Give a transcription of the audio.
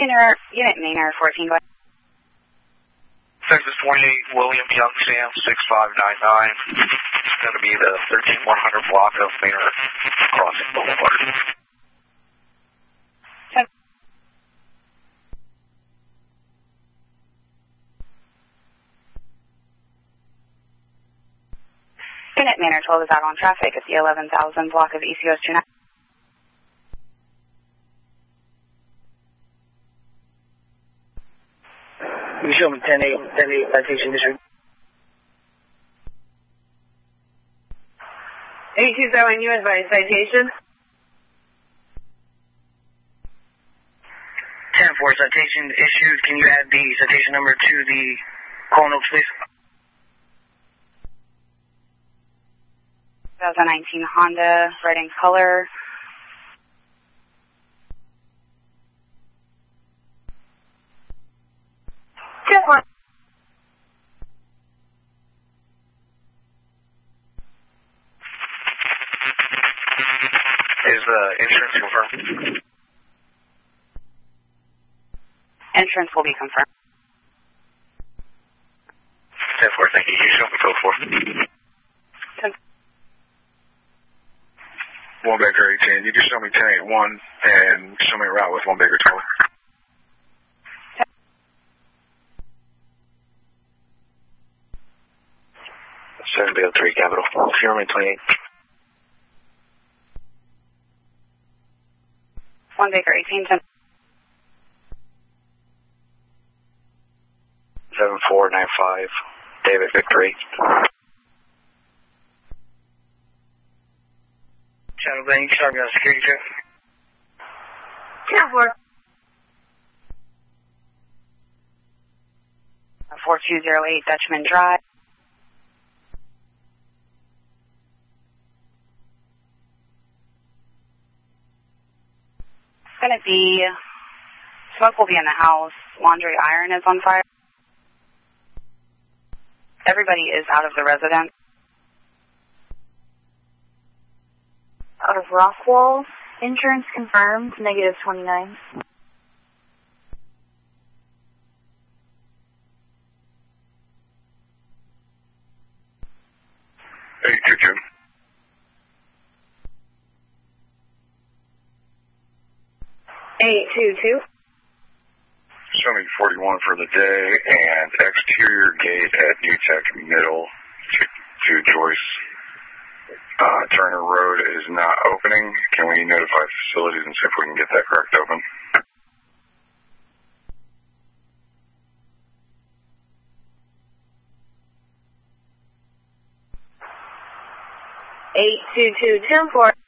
Unit Mainer 14, go ahead. Texas 28, William Young Sam 6599. It's going to be the 13100 block of Mainer Crossing Boulevard. Unit Mainer 12 is out on traffic at the 11,000 block of ECOS 29. You show me 10-8, citation district. 827, you advise citation. 10-4, citation issued. Can you add the citation number to the call notes, please? 2019 Honda, red in color. Is insurance confirmed? Insurance will be confirmed. 10-4, thank you. You show me code 4. 1 Baker 18. You just show me 10-8-1 and show me a route with 1 Baker 12. 7B03 Capital. Sierra 28. 1 Baker 18, 10. 7495. David Victory. Channel Bank, sorry about security check. 10-4. 4208 Dutchman Drive. It's going to be, smoke will be in the house. Laundry iron is on fire. Everybody is out of the residence. Out of Rockwall, insurance confirmed, negative 29. Hey, Jim. 822. Show me 41 for the day and exterior gate at New Tech Middle to Joyce. Turner Road is not opening. Can we notify facilities and see if we can get that correct open? 822 10-4.